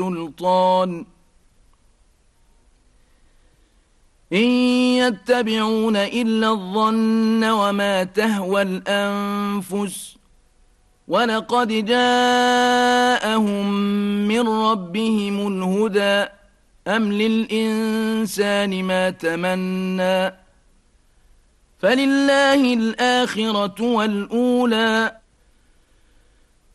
سلطان إن يتبعون إلا الظن وما تهوى الأنفس ولقد جاءهم من ربهم الهدى أم للإنسان ما تمنى فلله الآخرة والأولى